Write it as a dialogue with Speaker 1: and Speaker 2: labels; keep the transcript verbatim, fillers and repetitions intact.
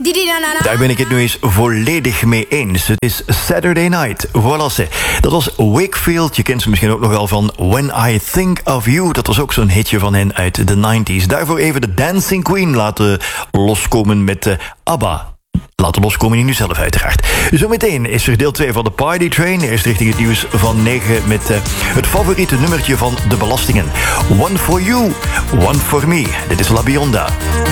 Speaker 1: Daar ben ik het nu eens volledig mee eens. Het is Saturday Night. Voilà ze. Dat was Wakefield. Je kent ze misschien ook nog wel van When I Think of You. Dat was ook zo'n hitje van hen uit de nineties. Daarvoor even de Dancing Queen laten loskomen met uh, ABBA. Laten loskomen in nu zelf uiteraard. Zometeen is er deel twee van de Party Train. Eerst richting het nieuws van negen met uh, het favoriete nummertje van de belastingen. One for you, one for me. Dit is La Bionda.